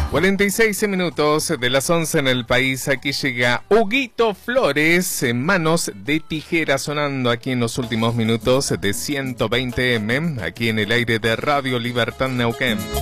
46 minutos de las 11 en el país. Aquí llega Huguito Flores en Manos de Tijera, sonando aquí en los últimos minutos de 120M, aquí en el aire de Radio Libertad Neuquén.